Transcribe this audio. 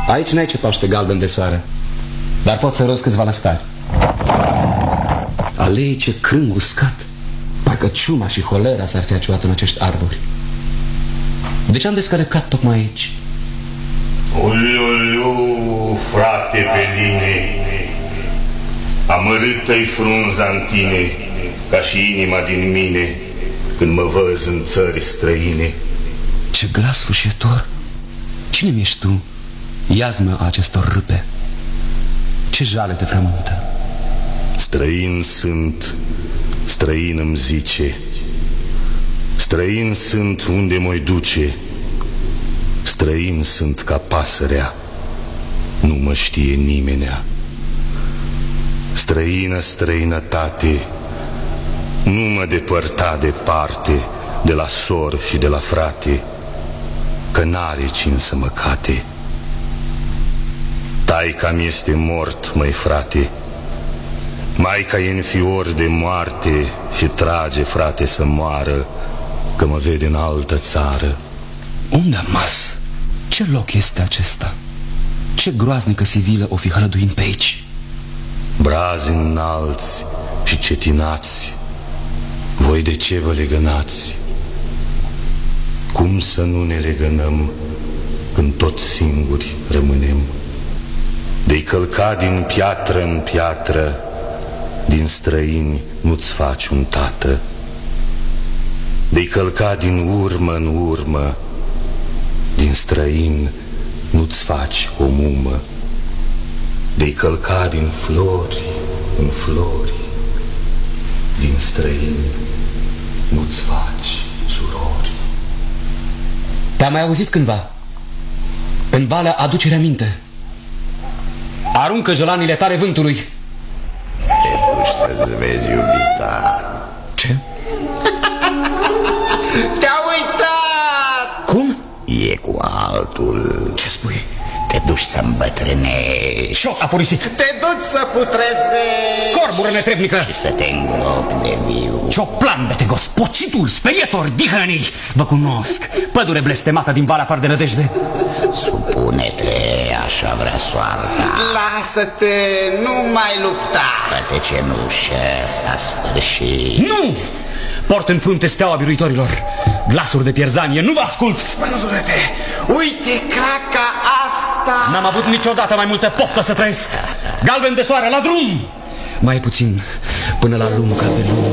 Aici n-ai ce paște galben de soare, dar pot să roz câțiva lăstari. Alei, ce crâng uscat. Parcă ciuma și holera s-ar fi aciuat în acești arbori. De ce am descălecat tocmai aici? Uliuliu, frate Peline, amărâtă-i frunza în tine, ca și inima din mine, când mă văz în țări străine. Ce glas fâșietor! Cine mi-ești tu, iazmă a acestor râpe? Ce jale te frământă? Străin sunt, străin îmi zice, străin sunt unde mă duce, străin sunt ca pasărea, nu mă știe nimenea. Străină străinătate, nu mă depărta departe de la sor și de la frate, că n-are cine să mă cate. Taica-mi este mort, măi frate, maica e în fior de moarte și trage, frate, să moară, că mă vede în altă țară. Unde am mas? Ce loc este acesta? Ce groaznică sivilă o fi hărăduind pe aici? Brazi înalți și cetinați, voi de ce vă legănați? Cum să nu ne legănăm când tot singuri rămânem? De-i călca din piatră în piatră, din străini nu-ți faci un tată. De-i călca din urmă în urmă, din străini nu-ți faci o mumă. De-i călca din flori în flori, din străini nu-ți faci surori. Te-am mai auzit cândva, în valea aducerea minte. Aruncă jolanile tale vântului. Te duci să-ți vezi iubita. Ce? Te-a uitat! Cum? E cu altul. Ce spui? Te duci să îmbătrânești. Șoc a purisit. Te duci să putrezești. Scorbură netrebnică. Și să te îngropi de viu. Cioplan de gospodcitul, sperietor, dihănii. Vă cunosc, pădure blestemată din valea fără de nădejde. Supune-te, așa vrea soarta. Lasă-te, nu mai lupta. Fă-te cenușă, s-a sfârșit. Nu! Port în frunte steaua biruitorilor. Glasuri de pierzanie, nu vă ascult. Spânzură-te, uite craca asta. N-am avut niciodată mai multă poftă să trăiesc. Galben de soare, la drum! Mai puțin, până la lunca de lună.